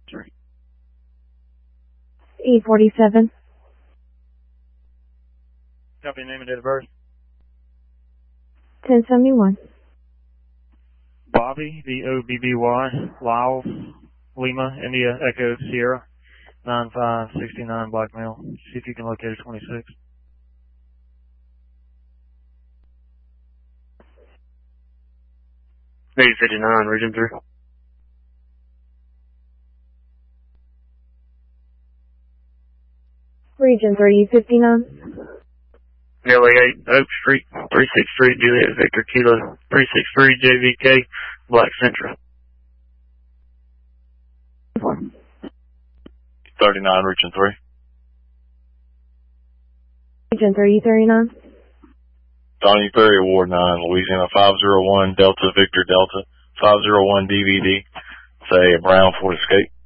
E47. Copy, name and date of birth. 1071. Bobby, B-O-B-B-Y, Lyle, Lima, India, Echo, Sierra, 9569, black male. See if you can locate a 26. Maybe 59, Region 3. Region 3, E59. Nelly 8, Oak Street, 363, Juliet Victor Kilo, 363, JVK, Black Central. 39, Region 3. Region 3, E39. Donnie Perry, Ward 9, Louisiana 501, Delta Victor Delta, 501 DVD. Say a brown Ford Escape.